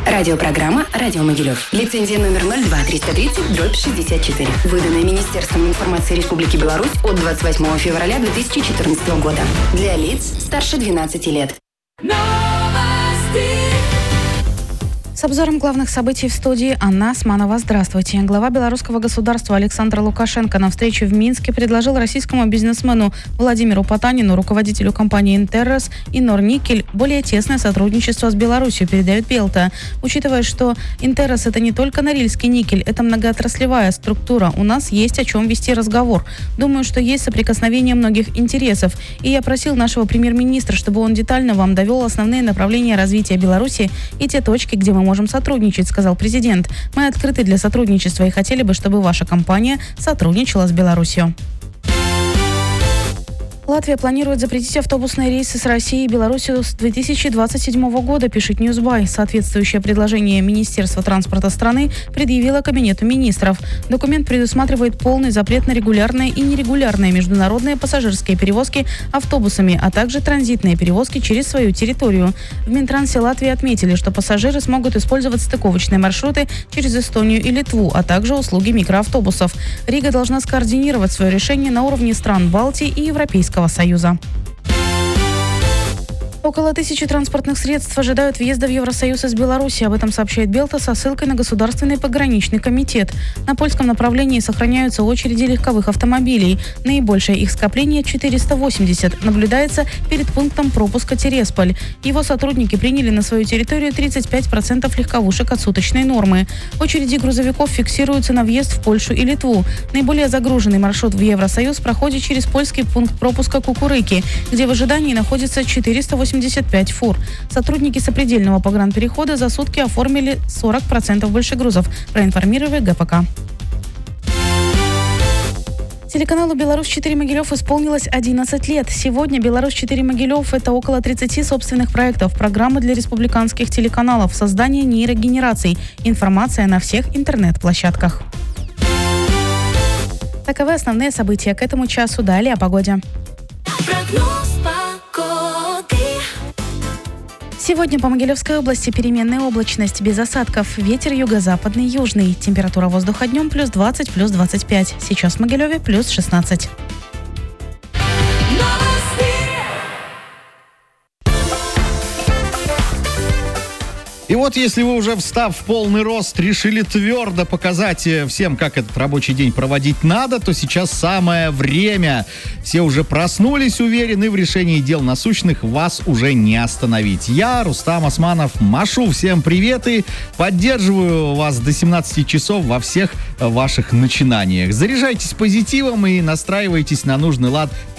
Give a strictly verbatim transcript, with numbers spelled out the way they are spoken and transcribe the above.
Радиопрограмма «Радио Могилев». Лицензия номер ноль два триста тридцать дробь шестьдесят четыре. Выданная Министерством информации Республики Беларусь от двадцать восьмого февраля две тысячи четырнадцатого года. Для лиц старше двенадцати лет. С обзором главных событий в студии Анна Османова. Здравствуйте. Глава белорусского государства Александр Лукашенко на встрече в Минске предложил российскому бизнесмену Владимиру Потанину, руководителю компании «Интеррос» и «Норникель», более тесное сотрудничество с Беларусью, передает Белта. Учитывая, что «Интеррос» — это не только Норильский никель, это многоотраслевая структура, у нас есть о чем вести разговор. Думаю, что есть соприкосновение многих интересов. И я просил нашего премьер-министра, чтобы он детально вам довел основные направления развития Беларуси и те точки, где мы можем сотрудничать, сказал президент. Мы открыты для сотрудничества и хотели бы, чтобы ваша компания сотрудничала с Беларусью. Латвия планирует запретить автобусные рейсы с Россией и Беларусью с две тысячи двадцать седьмого года, пишет Ньюсбай. Соответствующее предложение Министерства транспорта страны предъявило Кабинету министров. Документ предусматривает полный запрет на регулярные и нерегулярные международные пассажирские перевозки автобусами, а также транзитные перевозки через свою территорию. В Минтрансе Латвии отметили, что пассажиры смогут использовать стыковочные маршруты через Эстонию и Литву, а также услуги микроавтобусов. Рига должна скоординировать свое решение на уровне стран Балтии и Европейского Союза. Около тысячи транспортных средств ожидают въезда в Евросоюз из Беларуси. Об этом сообщает Белта со ссылкой на Государственный пограничный комитет. На польском направлении сохраняются очереди легковых автомобилей. Наибольшее их скопление, четыреста восемьдесят, наблюдается перед пунктом пропуска Тересполь. Его сотрудники приняли на свою территорию тридцать пять процентов легковушек от суточной нормы. Очереди грузовиков фиксируются на въезд в Польшу и Литву. Наиболее загруженный маршрут в Евросоюз проходит через польский пункт пропуска Кукурыки, где в ожидании находится четыреста восемьдесят пять фур. Сотрудники сопредельного погранперехода за сутки оформили сорок процентов больше грузов, проинформировали ГПК. Телеканалу «Беларусь-четыре Могилев» исполнилось одиннадцать лет. Сегодня «Беларусь-четыре Могилев» — это около тридцати собственных проектов, программы для республиканских телеканалов, создание нейрогенераций, информация на всех интернет-площадках. Таковы основные события к этому часу. Далее о погоде. Сегодня по Могилевской области переменная облачность, без осадков. Ветер юго-западный, южный. Температура воздуха днем плюс двадцать, плюс двадцать пять. Сейчас в Могилеве плюс шестнадцать. И вот если вы уже, встав в полный рост, решили твердо показать всем, как этот рабочий день проводить надо, то сейчас самое время. Все уже проснулись, уверены в решении дел насущных, вас уже не остановить. Я, Рустам Османов, машу всем приветы, поддерживаю вас до семнадцати часов во всех ваших начинаниях. Заряжайтесь позитивом и настраивайтесь на нужный лад